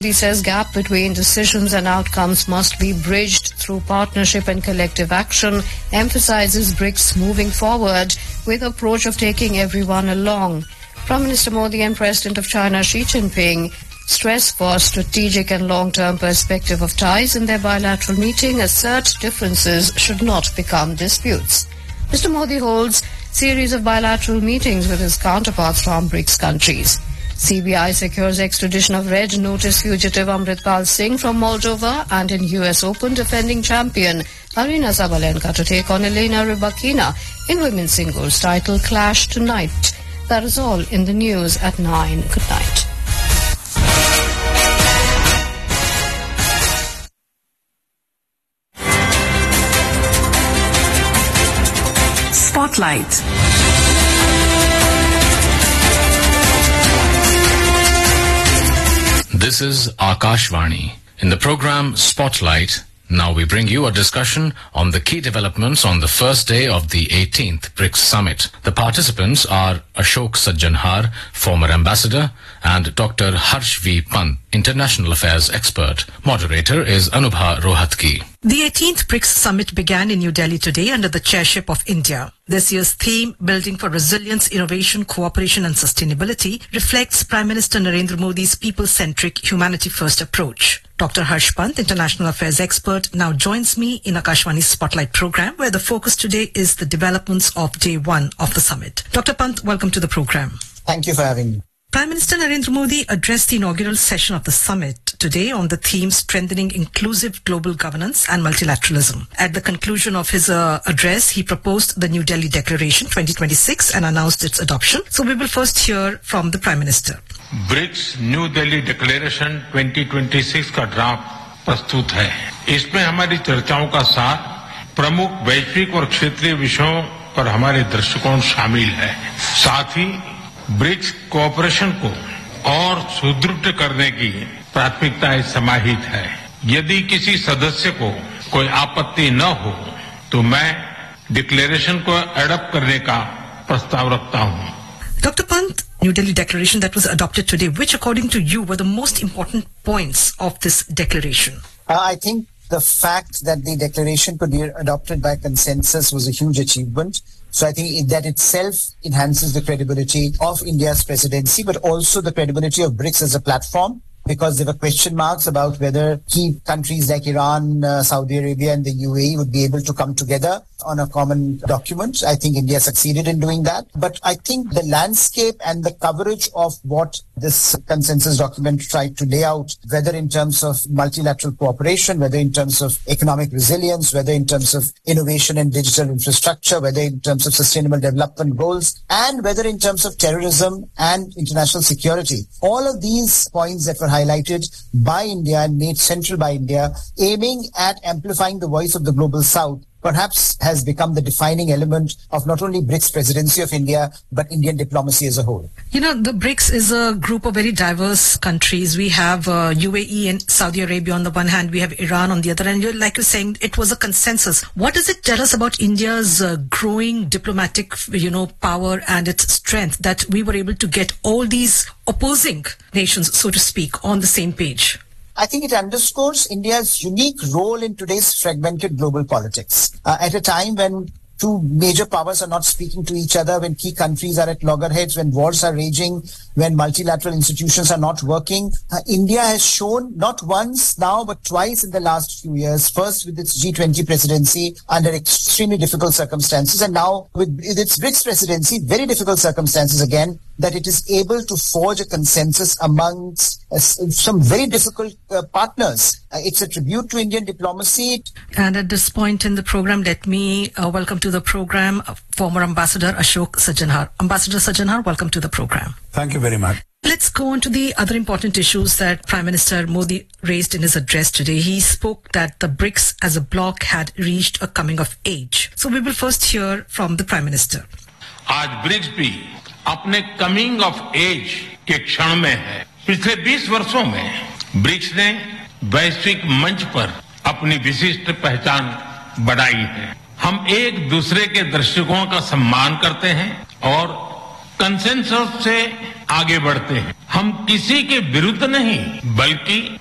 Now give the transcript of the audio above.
He says gap between decisions and outcomes must be bridged through partnership and collective action, emphasizes BRICS moving forward with approach of taking everyone along. Prime Minister Modi and President of China Xi Jinping stress for strategic and long-term perspective of ties in their bilateral meeting, assert differences should not become disputes. Mr. Modi holds series of bilateral meetings with his counterparts from BRICS countries. CBI secures extradition of red notice fugitive Amritpal Singh from Moldova, and in US Open defending champion Aryna Sabalenka to take on Elena Rybakina in women's singles title clash tonight. That is all in the news at 9. Good night. Spotlight. This is Akashvani. In the program Spotlight, now we bring you a discussion on the key developments on the first day of the 18th BRICS Summit. The participants are Ashok Sajjanhar, former ambassador, and Dr. Harsh V. Pant, international affairs expert. Moderator is Anubha Rohatgi. The 18th BRICS Summit began in New Delhi today under the chairship of India. This year's theme, Building for Resilience, Innovation, Cooperation and Sustainability, reflects Prime Minister Narendra Modi's people-centric, humanity-first approach. Dr. Harsh Pant, international affairs expert, now joins me in Akashvani's Spotlight program, where the focus today is the developments of day one of the summit. Dr. Pant, welcome to the program. Thank you for having me. Prime Minister Narendra Modi addressed the inaugural session of the summit today on the theme Strengthening Inclusive Global Governance and Multilateralism. At the conclusion of his address, he proposed the New Delhi Declaration 2026 and announced its adoption. So we will first hear from the Prime Minister. BRICS new Delhi declaration 2026 का draft प्रस्तुत है। इसमें हमारी चर्चाओं का सार प्रमुख वैश्विक और क्षेत्रीय विषयों पर हमारे दृष्टिकोण शामिल है। साथ ही ब्रिक्स कोऑपरेशन को और सुदृढ़ करने की प्राथमिकताएं समाहित है। यदि किसी सदस्य को कोई आपत्ति न हो तो मैं डिक्लेरेशन को एडॉप्ट करने का प्रस्ताव रखता हूं। Dr. Pant, New Delhi Declaration that was adopted today, which according to you were the most important points of this declaration? I think the fact that the declaration could be adopted by consensus was a huge achievement. So I think that itself enhances the credibility of India's presidency, but also the credibility of BRICS as a platform, because there were question marks about whether key countries like Iran, Saudi Arabia and the UAE would be able to come together on a common document. I think India succeeded in doing that. But I think the landscape and the coverage of what this consensus document tried to lay out, whether in terms of multilateral cooperation, whether in terms of economic resilience, whether in terms of innovation and digital infrastructure, whether in terms of sustainable development goals, and whether in terms of terrorism and international security. All of these points that were highlighted by India and made central by India, aiming at amplifying the voice of the global South, perhaps has become the defining element of not only BRICS presidency of India, but Indian diplomacy as a whole. You know, the BRICS is a group of very diverse countries. We have UAE and Saudi Arabia on the one hand, we have Iran on the other, and like you're saying, it was a consensus. What does it tell us about India's growing diplomatic, power and its strength that we were able to get all these opposing nations, so to speak, on the same page? I think it underscores India's unique role in today's fragmented global politics. At a time when two major powers are not speaking to each other, when key countries are at loggerheads, when wars are raging, when multilateral institutions are not working, India has shown not once now but twice in the last few years, first with its G20 presidency under extremely difficult circumstances, and now with its BRICS presidency, very difficult circumstances again, that it is able to forge a consensus amongst some very difficult partners. It's a tribute to Indian diplomacy. And at this point in the program, let me welcome to the program former Ambassador Ashok Sajjanhar. Ambassador Sajjanhar, welcome to the program. Thank you very much. Let's go on to the other important issues that Prime Minister Modi raised in his address today. He spoke that the BRICS as a bloc had reached a coming of age. So we will first hear from the Prime Minister. आज BRICS भी अपने coming of as के क्षण में है। पिछले 20 वर्षों में ब्रिक्स ने वैश्विक मंच पर अपनी विशिष्ट पहचान बढ़ाई है। हम एक दूसरे के दृष्टिकोण का सम्मान करते हैं और कंसेंसस से आगे बढ़ते हैं। हम किसी के विरुद्ध नहीं बल्कि